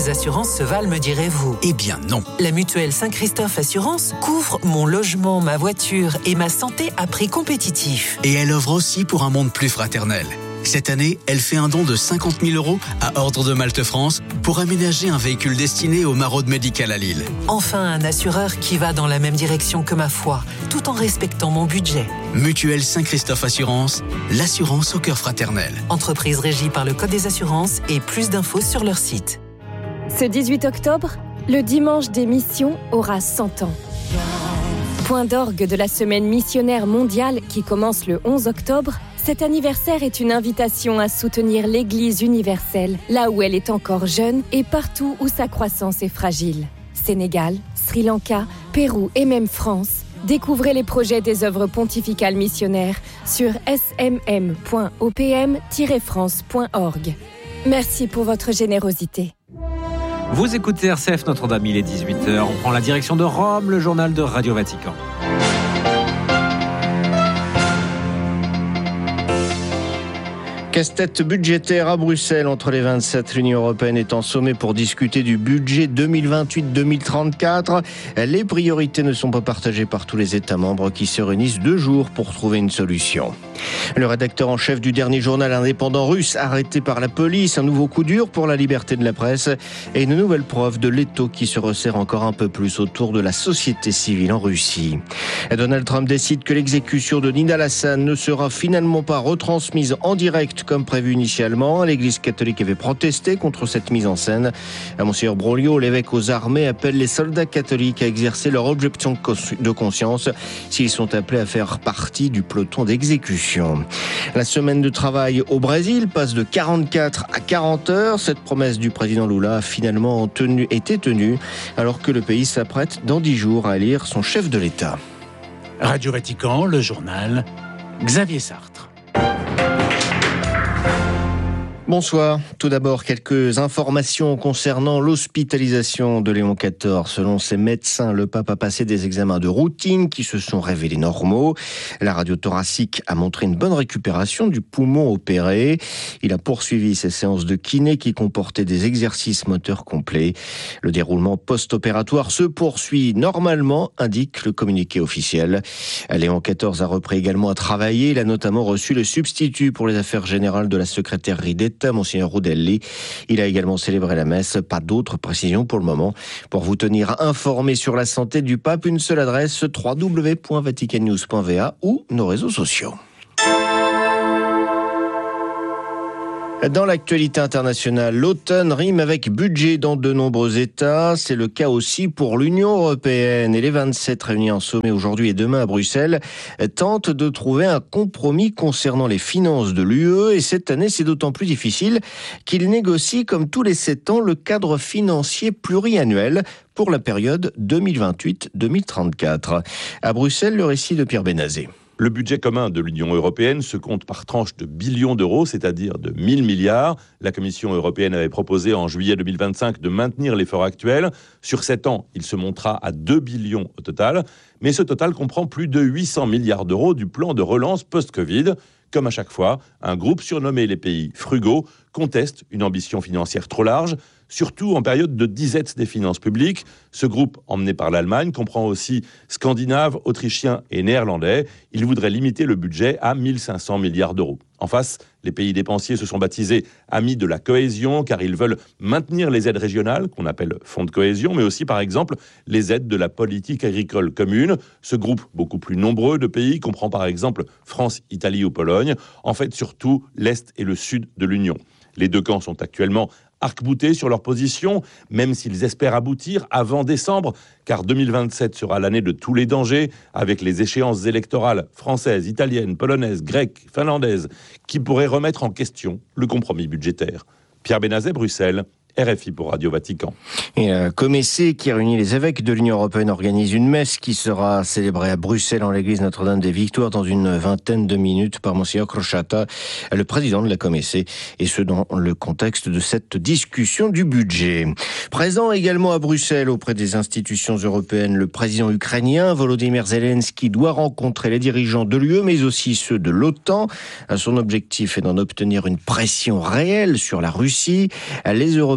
les assurances se valent, me direz-vous? Eh bien non. La mutuelle Saint-Christophe Assurance couvre mon logement, ma voiture et ma santé à prix compétitif. Et elle offre aussi pour un monde plus fraternel. Cette année, elle fait un don de 50 000 € à Ordre de Malte France pour aménager un véhicule destiné au maraude médical à Lille. Enfin, un assureur qui va dans la même direction que ma foi, tout en respectant mon budget. Mutuelle Saint-Christophe Assurance, l'assurance au cœur fraternel. Entreprise régie par le Code des assurances et plus d'infos sur leur site. Ce 18 octobre, le dimanche des missions aura 100 ans. Point d'orgue de la semaine missionnaire mondiale qui commence le 11 octobre, cet anniversaire est une invitation à soutenir l'Église universelle, là où elle est encore jeune et partout où sa croissance est fragile. Sénégal, Sri Lanka, Pérou et même France. Découvrez les projets des œuvres pontificales missionnaires sur smm.opm-france.org. Merci pour votre générosité. Vous écoutez RCF Notre-Dame, il est 18h. On prend la direction de Rome, le journal de Radio Vatican. Casse-tête budgétaire à Bruxelles entre les 27. L'Union européenne est en sommet pour discuter du budget 2028-2034. Les priorités ne sont pas partagées par tous les États membres qui se réunissent 2 jours pour trouver une solution. Le rédacteur en chef du dernier journal indépendant russe arrêté par la police. Un nouveau coup dur pour la liberté de la presse et une nouvelle preuve de l'étau qui se resserre encore un peu plus autour de la société civile en Russie. Donald Trump décide que l'exécution de Nidal Hassan ne sera finalement pas retransmise en direct comme prévu initialement. L'Église catholique avait protesté contre cette mise en scène. Monseigneur Broglio, l'évêque aux armées, appelle les soldats catholiques à exercer leur objection de conscience s'ils sont appelés à faire partie du peloton d'exécution. La semaine de travail au Brésil passe de 44 à 40 heures. Cette promesse du président Lula a finalement été tenue alors que le pays s'apprête dans 10 jours à élire son chef de l'État. Radio Vatican, le journal, Xavier Sartre. Bonsoir. Tout d'abord, quelques informations concernant l'hospitalisation de Léon XIV. Selon ses médecins, le pape a passé des examens de routine qui se sont révélés normaux. La radio thoracique a montré une bonne récupération du poumon opéré. Il a poursuivi ses séances de kiné qui comportaient des exercices moteurs complets. Le déroulement post-opératoire se poursuit normalement, indique le communiqué officiel. Léon XIV a repris également à travailler. Il a notamment reçu le substitut pour les affaires générales de la secrétairerie d'État, Monseigneur Rudelli. Il a également célébré la messe. Pas d'autres précisions pour le moment. Pour vous tenir informé sur la santé du pape, une seule adresse, www.vaticannews.va ou nos réseaux sociaux. Dans l'actualité internationale, l'automne rime avec budget dans de nombreux États. C'est le cas aussi pour l'Union européenne. Et les 27 réunis en sommet aujourd'hui et demain à Bruxelles tentent de trouver un compromis concernant les finances de l'UE. Et cette année, c'est d'autant plus difficile qu'ils négocient, comme tous les 7 ans, le cadre financier pluriannuel pour la période 2028-2034. À Bruxelles, le récit de Pierre Benazé. Le budget commun de l'Union européenne se compte par tranches de billions d'euros, c'est-à-dire de 1000 milliards. La Commission européenne avait proposé en juillet 2025 de maintenir l'effort actuel. Sur 7 ans, il se montera à 2 billions au total. Mais ce total comprend plus de 800 milliards d'euros du plan de relance post-Covid. Comme à chaque fois, un groupe surnommé les pays frugaux conteste une ambition financière trop large, surtout en période de disette des finances publiques. Ce groupe, emmené par l'Allemagne, comprend aussi Scandinaves, Autrichiens et Néerlandais. Il voudrait limiter le budget à 1500 milliards d'euros. En face, les pays dépensiers se sont baptisés Amis de la cohésion, car ils veulent maintenir les aides régionales, qu'on appelle fonds de cohésion, mais aussi, par exemple, les aides de la politique agricole commune. Ce groupe, beaucoup plus nombreux de pays, comprend par exemple France, Italie ou Pologne. En fait, surtout l'Est et le Sud de l'Union. Les deux camps sont actuellement arc-boutés sur leur position, même s'ils espèrent aboutir avant décembre, car 2027 sera l'année de tous les dangers, avec les échéances électorales françaises, italiennes, polonaises, grecques, finlandaises, qui pourraient remettre en question le compromis budgétaire. Pierre Benazet, Bruxelles, RFI pour Radio Vatican. Et Comessé, qui réunit les évêques de l'Union européenne, organise une messe qui sera célébrée à Bruxelles en l'église Notre-Dame des Victoires dans une vingtaine de minutes par Monseigneur Crociata, le président de la Comessé, et ce dans le contexte de cette discussion du budget. Présent également à Bruxelles auprès des institutions européennes, le président ukrainien Volodymyr Zelensky doit rencontrer les dirigeants de l'UE, mais aussi ceux de l'OTAN. Son objectif est d'en obtenir une pression réelle sur la Russie. Les Européens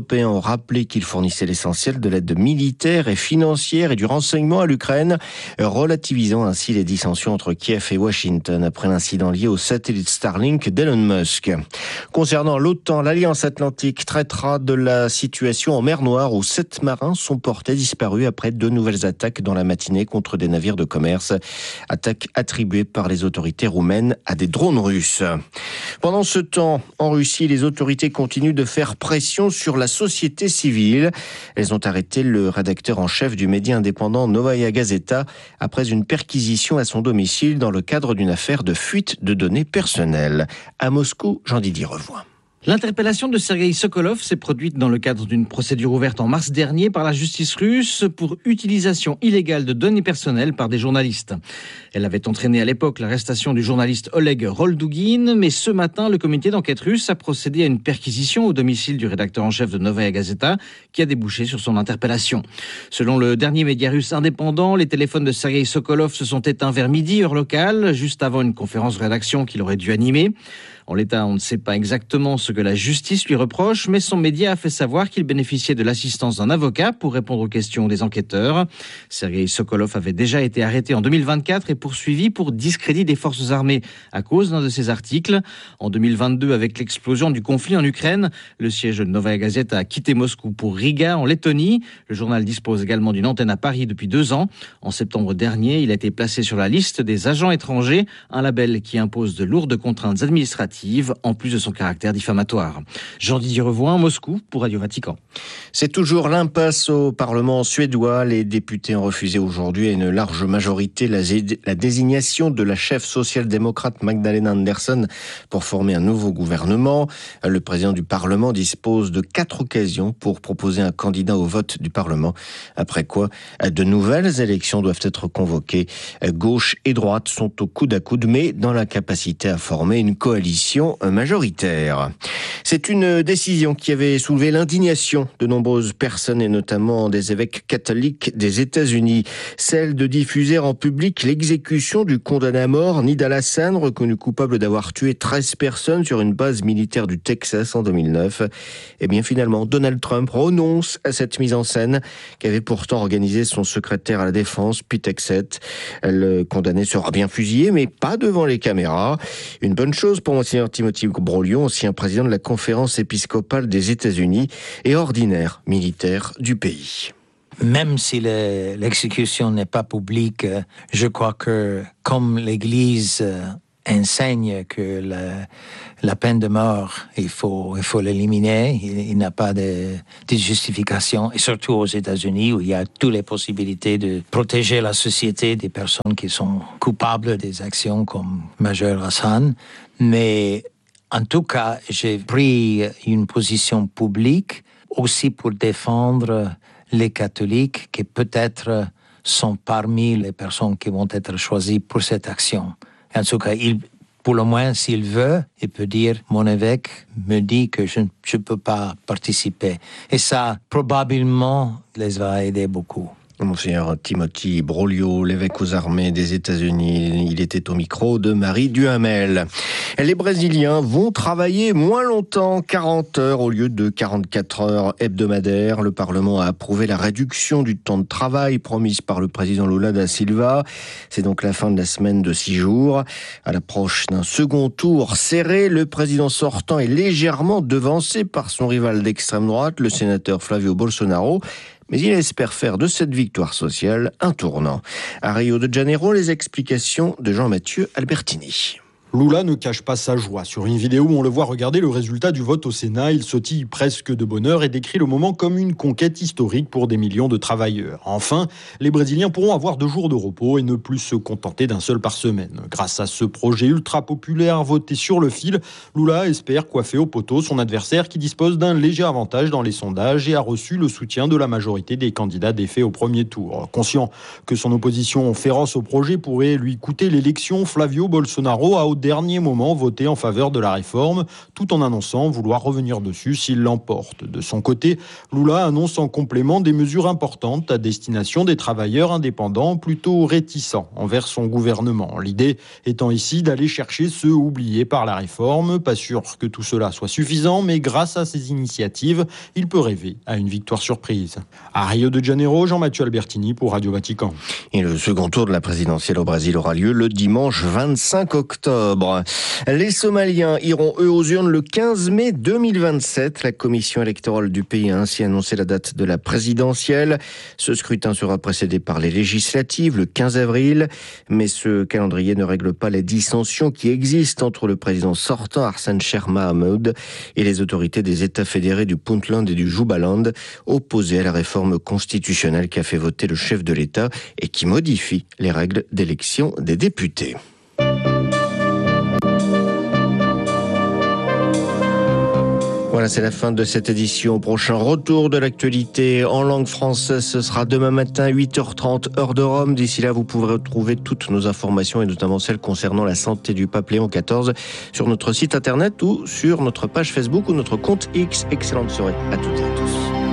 Européens ont rappelé qu'ils fournissaient l'essentiel de l'aide militaire et financière et du renseignement à l'Ukraine, relativisant ainsi les dissensions entre Kiev et Washington après l'incident lié au satellite Starlink d'Elon Musk. Concernant l'OTAN, l'Alliance Atlantique traitera de la situation en mer Noire où 7 marins sont portés disparus après 2 nouvelles attaques dans la matinée contre des navires de commerce. Attaques attribuées par les autorités roumaines à des drones russes. Pendant ce temps, en Russie, les autorités continuent de faire pression sur la société civile. Elles ont arrêté le rédacteur en chef du média indépendant Novaya Gazeta après une perquisition à son domicile dans le cadre d'une affaire de fuite de données personnelles. À Moscou, Jean-Didier Revoin. L'interpellation de Sergueï Sokolov s'est produite dans le cadre d'une procédure ouverte en mars dernier par la justice russe pour utilisation illégale de données personnelles par des journalistes. Elle avait entraîné à l'époque l'arrestation du journaliste Oleg Roldugin, mais ce matin, le comité d'enquête russe a procédé à une perquisition au domicile du rédacteur en chef de Novaya Gazeta qui a débouché sur son interpellation. Selon le dernier média russe indépendant, les téléphones de Sergueï Sokolov se sont éteints vers midi, heure locale, juste avant une conférence de rédaction qu'il aurait dû animer. En l'état, on ne sait pas exactement ce que la justice lui reproche, mais son média a fait savoir qu'il bénéficiait de l'assistance d'un avocat pour répondre aux questions des enquêteurs. Sergueï Sokolov avait déjà été arrêté en 2024 et poursuivi pour discrédit des forces armées à cause d'un de ses articles. En 2022, avec l'explosion du conflit en Ukraine, le siège de Novaya Gazeta a quitté Moscou pour Riga, en Lettonie. Le journal dispose également d'une antenne à Paris depuis 2 ans. En septembre dernier, il a été placé sur la liste des agents étrangers, un label qui impose de lourdes contraintes administratives en plus de son caractère diffamatoire. Jean-Didier Revoin, Moscou, pour Radio Vatican. C'est toujours l'impasse au Parlement suédois. Les députés ont refusé aujourd'hui à une large majorité la désignation de la chef social-démocrate Magdalena Andersson pour former un nouveau gouvernement. Le président du Parlement dispose de 4 occasions pour proposer un candidat au vote du Parlement. Après quoi, de nouvelles élections doivent être convoquées. Gauche et droite sont au coude à coude, mais dans la capacité à former une coalition majoritaire. C'est une décision qui avait soulevé l'indignation de nombreuses personnes et notamment des évêques catholiques des États-Unis. Celle de diffuser en public l'exécution du condamné à mort Nidal Hassan, reconnu coupable d'avoir tué 13 personnes sur une base militaire du Texas en 2009. Et bien finalement, Donald Trump renonce à cette mise en scène qu'avait pourtant organisé son secrétaire à la défense, Pete Hegseth. Le condamné sera bien fusillé, mais pas devant les caméras. Une bonne chose pour Monseigneur Timothy Broglio, ancien président de la conférence épiscopale des États-Unis et ordinaire militaire du pays. Même si l'exécution n'est pas publique, je crois que comme l'Église enseigne que la peine de mort, il faut l'éliminer, il n'y a pas de justification, et surtout aux États-Unis où il y a toutes les possibilités de protéger la société des personnes qui sont coupables des actions comme Major Hassan. Mais en tout cas, j'ai pris une position publique aussi pour défendre les catholiques qui peut-être sont parmi les personnes qui vont être choisies pour cette action. En tout cas, pour le moins, s'il veut, il peut dire « Mon évêque me dit que je ne peux pas participer ». Et ça, probablement, les va aider beaucoup. Monseigneur Timothy Broglio, l'évêque aux armées des États-Unis, il était au micro de Marie Duhamel. Les Brésiliens vont travailler moins longtemps, 40 heures au lieu de 44 heures hebdomadaires. Le Parlement a approuvé la réduction du temps de travail promise par le président Lula da Silva. C'est donc la fin de la semaine de 6 jours. À l'approche d'un second tour serré, le président sortant est légèrement devancé par son rival d'extrême droite, le sénateur Flavio Bolsonaro. Mais il espère faire de cette victoire sociale un tournant. À Rio de Janeiro, les explications de Jean-Mathieu Albertini. Lula ne cache pas sa joie. Sur une vidéo où on le voit regarder le résultat du vote au Sénat, il sautille presque de bonheur et décrit le moment comme une conquête historique pour des millions de travailleurs. Enfin, les Brésiliens pourront avoir 2 jours de repos et ne plus se contenter d'un seul par semaine. Grâce à ce projet ultra populaire voté sur le fil, Lula espère coiffer au poteau son adversaire qui dispose d'un léger avantage dans les sondages et a reçu le soutien de la majorité des candidats défaits au premier tour. Conscient que son opposition féroce au projet pourrait lui coûter l'élection, Flavio Bolsonaro a au dernier moment voté en faveur de la réforme, tout en annonçant vouloir revenir dessus s'il l'emporte. De son côté, Lula annonce en complément des mesures importantes à destination des travailleurs indépendants plutôt réticents envers son gouvernement. L'idée étant ici d'aller chercher ceux oubliés par la réforme. Pas sûr que tout cela soit suffisant, mais grâce à ces initiatives, il peut rêver à une victoire surprise. À Rio de Janeiro, Jean-Mathieu Albertini pour Radio Vatican. Et le second tour de la présidentielle au Brésil aura lieu le dimanche 25 octobre. Les Somaliens iront eux aux urnes le 15 mai 2027. La commission électorale du pays a ainsi annoncé la date de la présidentielle. Ce scrutin sera précédé par les législatives le 15 avril. Mais ce calendrier ne règle pas les dissensions qui existent entre le président sortant Hassan Sheikh Mohamud et les autorités des États fédérés du Puntland et du Jubaland, opposés à la réforme constitutionnelle qu'a fait voter le chef de l'État et qui modifie les règles d'élection des députés. Voilà, c'est la fin de cette édition. Prochain retour de l'actualité en langue française, ce sera demain matin, 8h30, heure de Rome. D'ici là, vous pourrez retrouver toutes nos informations et notamment celles concernant la santé du pape Léon XIV sur notre site internet ou sur notre page Facebook ou notre compte X. Excellente soirée à toutes et à tous.